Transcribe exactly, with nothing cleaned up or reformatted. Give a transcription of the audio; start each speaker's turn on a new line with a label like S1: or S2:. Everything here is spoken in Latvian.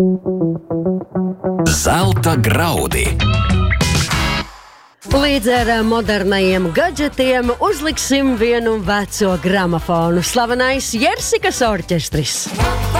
S1: Zelta graudi.
S2: Līdz ar modernajiem gadžetiem uzliksim vienu veco gramofonu. Slavenais Jersikas orķestris.